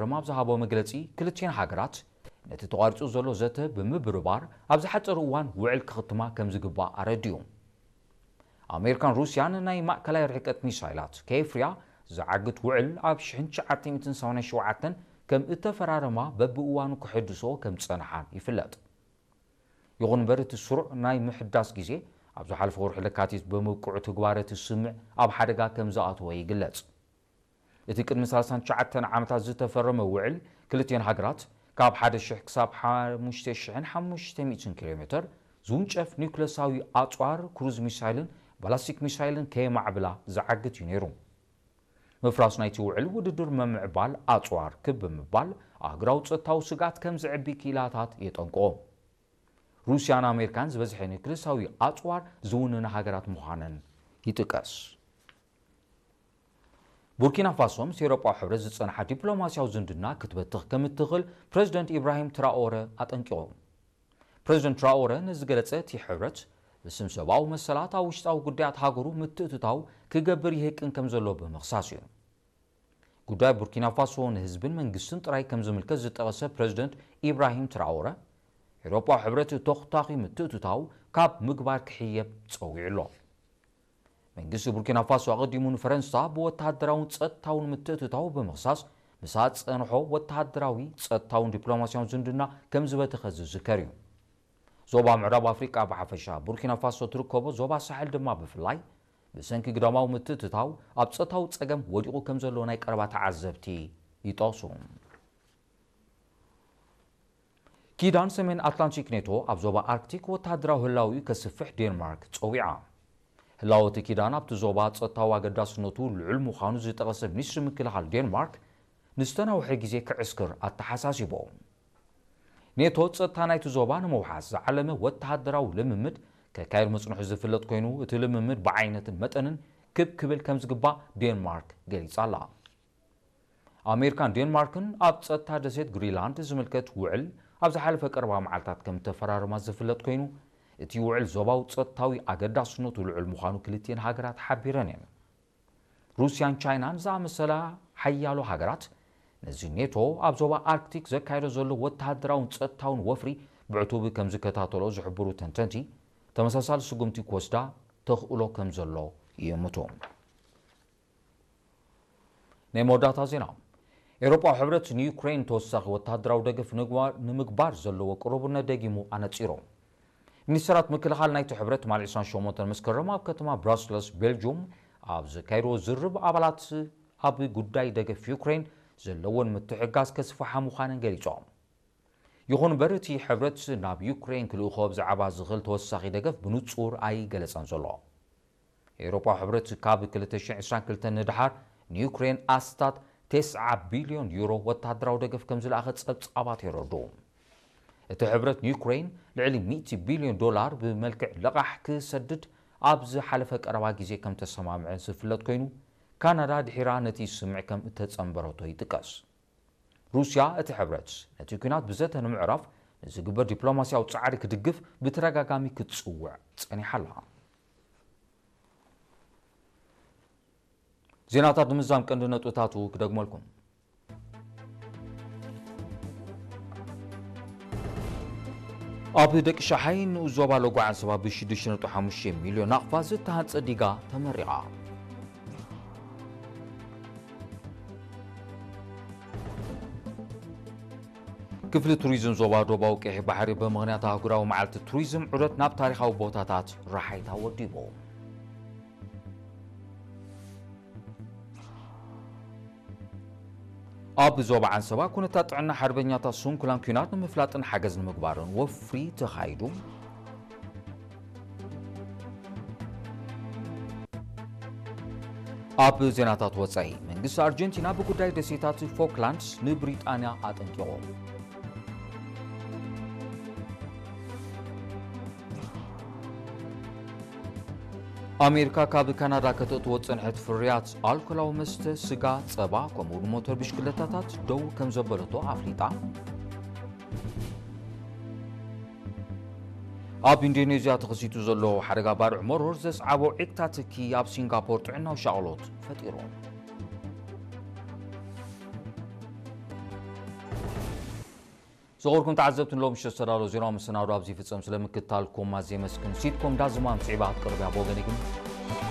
ክፈርም ኣብ ዝሃቦ መግለጺ ክልቲአን ሃገራት ነቲ ተቋሪጹ ዘሎ ዘተ ብምብርባር ኣብ ዝሓፀረ እዋን ውዕል ክኽትማ ከም ዝግባእ ኣረድዩ። ኣሜሪካን ሩስያን ናይ ማእከላይ ርሕቀት ሚሳይላት ከየፍርያ ዝዓግት ውዕል ኣብ 1987 ከም እተፈራረማ በብእዋኑ ክሕድሶ ከም ዝጸንሓን ይፍለጥ። ይኹን እምበር እቲ ስሩዕ ናይ ምሕዳስ ግዜ ኣብ ዝሓለፈ ወርሒ ለካቲት ብምውቅዑ ተግባር እቲ ስምዕ ኣብ ሓደጋ ከም ዝኣተወ ይግለጽ። እቲ ቅድሚ 39 ዓመታት ዝተፈረመ ውዕል ክልቲአን ሃገራት ካብ 1000 ክሳብ 5500 ኪሎ ሜትር ዝውንጨፍ ኒውክለሳዊ ኣጽዋር ክሩዝ ሚሳይልን ባላስቲክ ሚሳይልን ከየማዕብላ ዝዓግት እዩ ነይሩ። ምፍራስ ናይቲ ውዕል ውድድር መምዕባል ኣጽዋር ክብ ብምባል ኣህጉራዊ ጸጥታዊ ስጋት ከም ዝዕቢ ኪላታት የጠንቅቖ። ሩስያን ኣሜሪካን ዝበዝሐ ኒውክለሳዊ ኣጽዋር ዝውንና ሃገራት ምዃነን ይጥቀስ። ቡርኪና ፋሶ ምስ ኤውሮጳዊ ሕብረት ዝጸንሐ ዲፕሎማስያዊ ዝምድና ክትበትኽ ከም እትኽእል ፕረዚደንት ኢብራሂም ትራኦረ ኣጠንቂቖም። ፕረዚደንት ትራኦረ ንዝገለጸ እቲ ሕብረት ብስም ሰብኣዊ መሰላት ኣብ ውሽጣዊ ጉዳያት ሃገሩ ምትእትታው ክገብር ይህቅን ከም ዘሎ ብምኽሳስ እዩ። ጉዳይ ቡርኪና ፋሶ ንህዝብን መንግስትን ጥራይ ከም ዝምልከት ዝጠቐሰ ፕረዚደንት ኢብራሂም ትራኦረ ኤውሮጳዊ ሕብረት ተኽታኺ ምትእትታው ካብ ምግባር ክሕየብ ፀዊዑ ኣሎ። መንግስቲ ቡርኪና ፋሶ ኣቐዲሙ ንፈረንሳ ብወተሃደራውን ጸጥታውን ምትእትታው ብምኽሳስ ምሳ ጸንሖ ወተሃደራዊ ጸጥታውን ዲፕሎማስያውን ዝምድና ከም ዝበተኸ ዝዝከር እዩ። ዞባ ምዕራብ ኣፍሪቃ ብሓፈሻ ቡርኪና ፋሶ ትርከቦ ዞባ ሳሕል ድማ ብፍላይ ብሰንኪ ግዳማዊ ምትእትታው ኣብ ጸጥታዊ ጸገም ወዲቑ ከም ዘሎ ናይ ቀረባ ተዓዘብቲ ይጠቕሱ። ኪዳን ሰሜን ኣትላንቲክ ኔቶ ኣብ ዞባ ኣርክቲክ ወተሃደራዊ ህላዊ ከስፍሕ ዴንማርክ ፀዊዓ። ህላወቲ ኪዳን ኣብቲ ዞባ ጸጥታዊ ኣገዳስነቱ ልዑል ምዃኑ ዝጠቐሰ ሚኒስትሪ ምክልኻል ዴንማርክ ንዝተናውሐ ግዜ ክዕስክር ኣተሓሳሲቦ። ኔቶ ጸጥታ ናይቲ ዞባ ንምውሓስ ዝዓለመ ወተሃደራዊ ልምምድ ከካይድ መጽንሑ ዝፍለጥ ኮይኑ እቲ ልምምድ ብዓይነትን መጠንን ክብል ከም ዝግባእ ዴንማርክ ገሊጻ ኣላ። ኣሜሪካን ዴንማርክን ኣብ ጸጥታ ደሴት ግሪንላንድ ዝምልከት ውዕል ኣብ ዝሓለፈ ቀረባ መዓልትታት ከም ተፈራረማ ዝፍለጥ ኮይኑ እቲ ውዕል ዞባዊ ጸጥታዊ ኣገዳስነቱ ልዑል ምዃኑ ክልቲአን ሃገራት ሓቢረን እየን። ሩስያን ቻይናን ዝኣመሰላ ሓያሎ ሃገራት ነዚ ኔቶ ኣብ ዞባ ኣርክቲክ ዘካይዶ ዘሎ ወተሃደራውን ጸጥታውን ወፍሪ ብዕቱብ ከም ዝከታተሎ ዝሕብሩ ተንተንቲ ተመሳሳሊ ስጉምቲ ክወስዳ ተኽእሎ ከም ዘሎ ይእምቱ። ናይ መወዳእታ ዜና ኤውሮጳዊ ሕብረት ንዩክሬን ተወሳኺ ወተሃደራዊ ደገፍ ንምግባር ዘለዎ ቅርቡነት ደጊሙ ኣነጺሮ። ሚኒስትራት ምክልኻል ናይቲ ሕብረት ማል 28 መስከረም ኣብ ከተማ ብራስለስ ቤልጅየም ኣብ ዘካይድዎ ዝርብ ኣባላት ኣብ ጉዳይ ደገፍ ዩክሬን ዘለዎን ምትሕጋዝ ከስፋሓ ምዃነን ገሊጾም። ይኹን እምበር እቲ ሕብረት ናብ ዩክሬን ክልእኾ ብዛዕባ ዝኽእል ተወሳኺ ደገፍ ብንጹር ኣይገለጸን ዘሎ። ኤውሮጳዊ ሕብረት ካብ 2022 ንድሓር ንዩክሬን ኣስታት 9 ቢልዮን ዩሮ ወተሃደራዊ ደገፍ ከም ዝለኣኸ ጸብጻባት የረዱ። እቲ ሕብረት ንዩክሬን ልዕሊ 100 ቢልዮን ዶላር ብመልክዕ ልቓሕ ክሰድድ ኣብ ዝሓለፈ ቀረባ ግዜ ከም ተሰማምዐ ዝፍለጥ ኮይኑ ካናዳ ድሒራ ነቲ ስምዕ ከም እተጸንበረቶ ይጥቀስ። ሩስያ እቲ ሕብረት ነቲ ኩናት ብዘተ ንምዕራፍ ንዝግበር ዲፕሎማስያዊ ጻዕሪ ክድግፍ ብተደጋጋሚ ክትጽውዕ ጸኒሓላ። ዜናታት ንምዛም ቀንዲ ነጥብታቱ ክደግመልኩም። ኣብ ደቂ ሻሓይ ንዞባ ለጓዕ ሰባ ብ6.5 ሚልዮን ናቕፋ ዝተሃንጸ ዲጋ ተመሪቓ። ክፍሊ ቱሪዝም ዞባ ደቡባዊ ቀይሕ ባሕሪ ብምኽንያት ኣህጉራዊ መዓልቲ ቱሪዝም ዑደት ናብ ታሪኻዊ ቦታታት ረሓይታ ወዲቦ። ኣብ ዞባ ዓንሰባ ኩነታት ጥዕና ሓርበኛታት ሱንኩላን ኩናት ንምፍላጥን ሓገዝ ንምግባርን ወፍሪ ተኻይዱ። ኣብ ዜናታት ወጻኢ መንግስቲ ኣርጀንቲና ብጉዳይ ደሴታት ፎክላንድስ ንብሪጣንያ ኣጠንቂቖ። ኣሜሪካ ካብ ካናዳ ከተእትዎ ጽንሐት ፍርያት ኣልኮላዊ መስተ ስጋ ጸባ ከምኡውን ሞተር ብሽክለታታት ደው ከም ዘበለቶ ኣፍሊጣ። ኣብ ኢንዶኔዝያ ተኸሲቱ ዘሎ ሓደጋ ባርዕ መሮር ዘስዓቦ ዒቅታ ትኪ ኣብ ሲንጋፖር ጥዕናዊ ሻቕሎት ፈጢሩ። صغوركم تعذبتن لو مش استدارو زيرو مسناو رابزي في تصم سلام كتالكم ما زي مسكن سيتكم دازمان صعيبات قرب يا بوغنيكم